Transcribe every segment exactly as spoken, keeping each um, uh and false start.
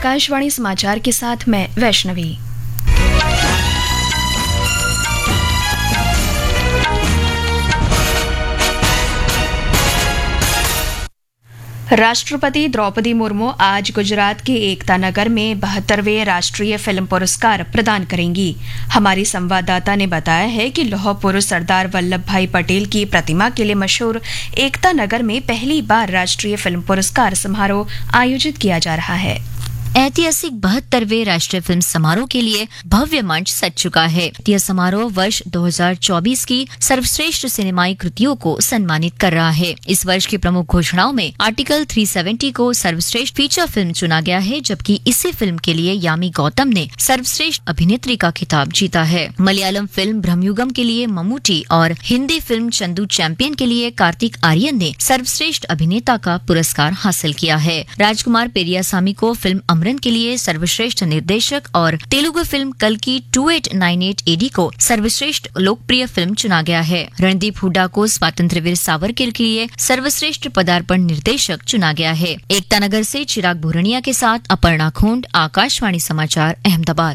आकाशवाणी समाचार के साथ मैं वैष्णवी। राष्ट्रपति द्रौपदी मुर्मू आज गुजरात के एकता नगर में बहत्तरवें राष्ट्रीय फिल्म पुरस्कार प्रदान करेंगी। हमारी संवाददाता ने बताया है कि लौह पुरुष सरदार वल्लभ भाई पटेल की प्रतिमा के लिए मशहूर एकता नगर में पहली बार राष्ट्रीय फिल्म पुरस्कार समारोह आयोजित किया जा रहा है। ऐतिहासिक बहत्तरवें राष्ट्रीय फिल्म समारोह के लिए भव्य मंच सज चुका है। यह समारोह वर्ष दो हज़ार चौबीस की सर्वश्रेष्ठ सिनेमाई कृतियों को सम्मानित कर रहा है। इस वर्ष की प्रमुख घोषणाओं में आर्टिकल तीन सौ सत्तर को सर्वश्रेष्ठ फीचर फिल्म चुना गया है, जबकि इसी फिल्म के लिए यामी गौतम ने सर्वश्रेष्ठ अभिनेत्री का खिताब जीता है। मलयालम फिल्म ब्रह्मयुगम के लिए ममूटी और हिंदी फिल्म चंदू चैंपियन के लिए कार्तिक आर्यन ने सर्वश्रेष्ठ अभिनेता का पुरस्कार हासिल किया है। राजकुमार पेरियासामी को फिल्म अमरन के लिए सर्वश्रेष्ठ निर्देशक और तेलुगु फिल्म कल्कि अट्ठाईस सौ अट्ठानवे एडी को सर्वश्रेष्ठ लोकप्रिय फिल्म चुना गया है। रणदीप हुड्डा को स्वातंत्र्यवीर सावरकर के लिए सर्वश्रेष्ठ पदार्पण निर्देशक चुना गया है। एकता नगर से चिराग भूरनिया के साथ अपर्णा खोंड, आकाशवाणी समाचार, अहमदाबाद।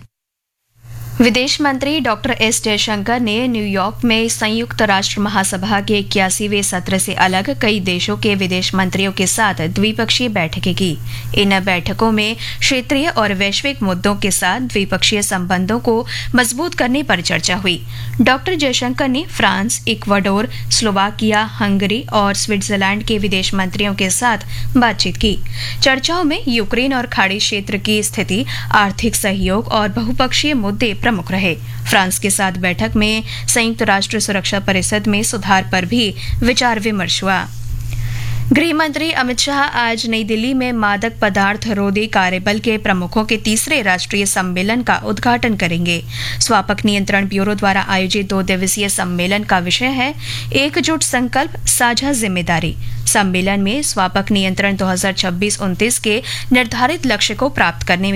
विदेश मंत्री डॉक्टर एस जयशंकर ने न्यूयॉर्क में संयुक्त राष्ट्र महासभा के इक्यासीवें सत्र से अलग कई देशों के विदेश मंत्रियों के साथ द्विपक्षीय बैठकें की। इन बैठकों में क्षेत्रीय और वैश्विक मुद्दों के साथ द्विपक्षीय संबंधों को मजबूत करने पर चर्चा हुई। डॉक्टर जयशंकर ने फ्रांस, इक्वाडोर, स्लोवाकिया, हंगरी और स्विट्जरलैंड के विदेश मंत्रियों के साथ बातचीत की। चर्चाओं में यूक्रेन और खाड़ी क्षेत्र की स्थिति, आर्थिक सहयोग और बहुपक्षीय मुद्दे प्रमुख रहे। फ्रांस के साथ बैठक में संयुक्त राष्ट्र सुरक्षा परिषद में सुधार पर भी विचार विमर्श हुआ। गृह मंत्री अमित शाह आज नई दिल्ली में मादक पदार्थ रोधी कार्यबल के प्रमुखों के तीसरे राष्ट्रीय सम्मेलन का उद्घाटन करेंगे। स्वापक नियंत्रण ब्यूरो द्वारा आयोजित दो दिवसीय सम्मेलन का विषय है एकजुट संकल्प, साझा जिम्मेदारी। सम्मेलन में स्वापक नियंत्रण दो हज़ार छब्बीस उनतीस के निर्धारित लक्ष्य को प्राप्त करने में